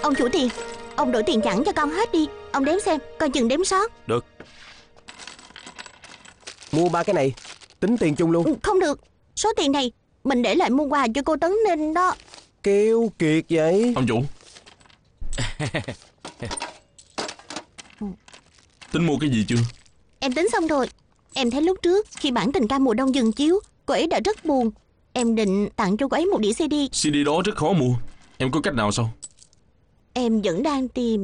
Ông chủ tiền, ông đổi tiền chẵn cho con hết đi. Ông đếm xem, coi chừng đếm sót. Được. Mua 3 cái này, tính tiền chung luôn. Không được, số tiền này mình để lại mua quà cho cô Tấn Ninh đó. Keo kiệt vậy. Ông chủ. Tính mua cái gì chưa? Em tính xong rồi. Em thấy lúc trước khi bản tình ca mùa đông dừng chiếu, cô ấy đã rất buồn. Em định tặng cho cô ấy một đĩa CD. CD đó rất khó mua. Em có cách nào sao? Em vẫn đang tìm.